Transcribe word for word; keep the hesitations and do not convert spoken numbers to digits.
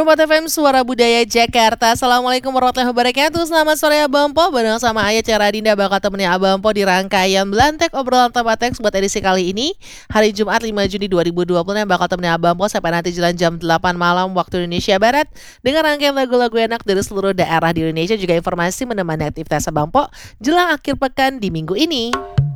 Rumah T V M Suara Budaya Jakarta. Assalamualaikum warahmatullahi wabarakatuh. Selamat sore Abang Po. Bareng sama Ayah Cara Dinda bakal temenin Abang Po di rangkaian Belantek Obrolan Tempat Teks buat edisi kali ini, hari Jumat lima Juni dua ribu dua puluh, yang bakal temenin Abang Po sampai nanti jalan jam delapan malam waktu Indonesia Barat dengan rangkaian lagu-lagu enak dari seluruh daerah di Indonesia, juga informasi menemani aktivitas Abang Po jelang akhir pekan di minggu ini.